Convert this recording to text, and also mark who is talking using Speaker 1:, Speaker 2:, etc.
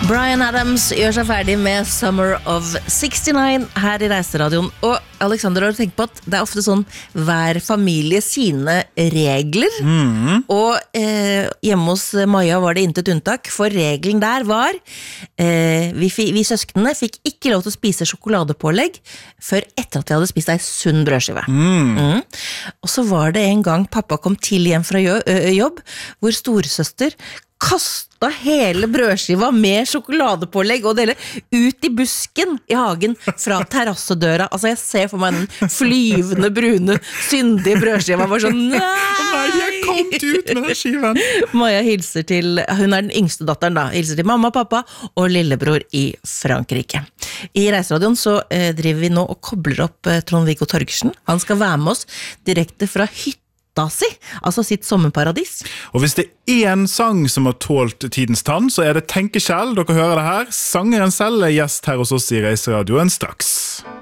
Speaker 1: Bryan Adams gjør seg ferdig med Summer of 69 her i Reiseradioen. Og Alexander, har du tenkt på at det ofte sånn hver familie sine regler? Og hjemme hos Maja var det intet unntak, for regelen der var vi søsknene fikk ikke lov til å spise sjokoladepålegg før etter at vi hadde spist ei sunn brødskive. Og så var det en gang pappa kom til hjem fra jobb, hvor storesøster kastet hele brødskiva med sjokoladepålegg og det ut i busken i hagen fra terrassedøra. Altså jeg ser for meg den flyvende, brune, syndige brødskiva var sånn, nei,
Speaker 2: jeg kom ut med den skiven.
Speaker 1: Maja hilser til, hun er den yngste datteren da, hilser til mamma, pappa og lillebror i Frankrike. I Reiseradioen så driver vi nå og kobler opp Trond-Viggo Torgersen. Han skal være med oss direkte fra hytta si, altså sitt sommerparadis.
Speaker 2: Og hvis det en sang som har tålt tidens tann, så det Tenkekjell. Dere hører det her. Sangeren selv gjest her hos oss i Reiseradioen straks.